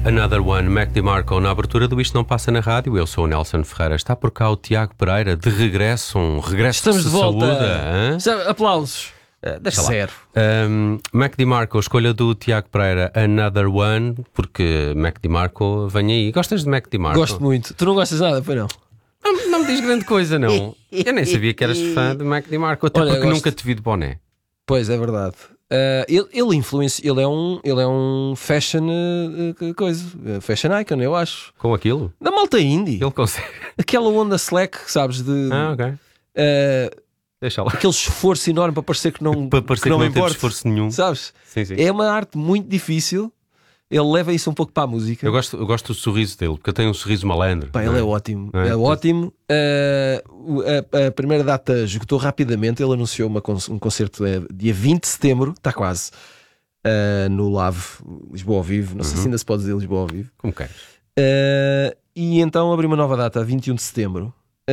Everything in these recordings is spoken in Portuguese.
Another One, Mac DeMarco, na abertura do Isto Não Passa na Rádio. Eu sou o Nelson Ferreira. Está por cá o Tiago Pereira, de regresso, um regresso. Estamos de volta. Saúde, aplausos. Deixa lá. Zero. Mac DeMarco, escolha do Tiago Pereira, Another One, porque Mac DeMarco vem aí. Gostas de Mac DeMarco? Gosto muito. Tu não gostas nada, pois não? Não me diz grande coisa, não. Eu nem sabia que eras fã de Mac DeMarco, até porque nunca te vi de boné. Pois, é verdade. Ele é um fashion fashion icon, eu acho. Com aquilo? Da malta indie. Ele consegue. Aquela onda slack, sabes? Ok. Deixa lá. Aquele esforço enorme para parecer que não, Para parecer que não importa, esforço nenhum. sabes? Sim, sim. É uma arte muito difícil. Ele leva isso um pouco para a música. Eu gosto do sorriso dele, porque ele tem um sorriso malandro. Pá, ele é ótimo. Não é? É ótimo. A primeira data esgotou rapidamente. Ele anunciou um concerto dia 20 de setembro, está quase, no Lave, Lisboa ao vivo. Não sei se ainda se pode dizer Lisboa ao vivo. Como queres. E então abriu uma nova data, 21 de setembro.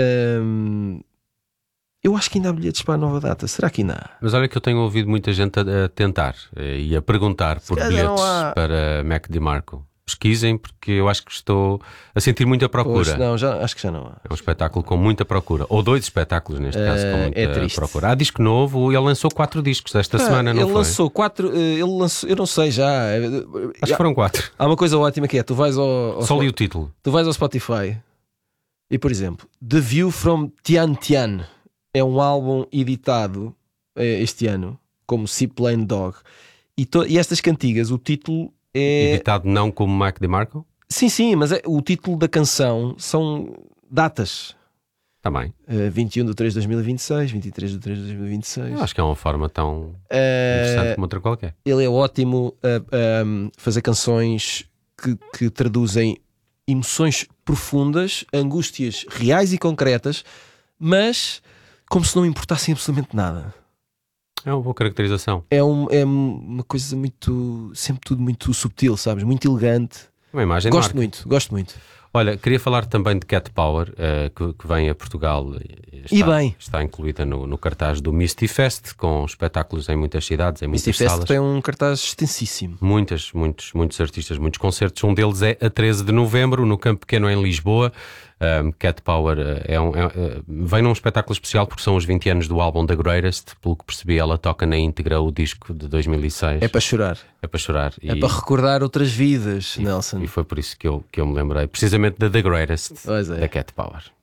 Eu acho que ainda há bilhetes para a nova data. Será que ainda há? Mas olha que eu tenho ouvido muita gente a tentar e a perguntar por bilhetes para Mac DeMarco. Pesquisem, porque eu acho que estou a sentir muita procura. Pois, não, acho que já não há. É um espetáculo com muita procura. Ou dois espetáculos, neste caso, com muita triste. procura. Há disco novo e ele lançou 4 discos esta semana, não ele foi? lançou 4. Eu não sei já. Acho que foram 4. Há uma coisa ótima que é: tu vais Só li o título. Tu vais ao Spotify e, por exemplo, The View from Tian Tian é um álbum editado este ano como Seaplane Dog. E estas cantigas, o título é... Editado não como Mac DeMarco? Sim, mas o título da canção são datas. Também. 21 de 3 de 2026, 23 de 3 de 2026. Eu acho que é uma forma tão interessante como outra qualquer. Ele é ótimo a fazer canções que traduzem emoções profundas, angústias reais e concretas, mas como se não importassem absolutamente nada. É uma boa caracterização. É uma coisa muito... sempre tudo muito subtil, sabes? Muito elegante. Uma imagem de marca. Gosto muito. Olha, queria falar também de Cat Power, que vem a Portugal. Está incluída no cartaz do Misty Fest, com espetáculos em muitas cidades, em muitas Misty salas. Fest tem um cartaz extensíssimo. Muitos artistas, muitos concertos. Um deles é a 13 de novembro, no Campo Pequeno, em Lisboa. Cat Power vem num espetáculo especial porque são os 20 anos do álbum The Greatest. Pelo que percebi, ela toca na íntegra o disco de 2006. É para chorar. É para chorar. É para recordar outras vidas, Nelson. E foi por isso que eu me lembrei precisamente da The Greatest, Pois é. da Cat Power.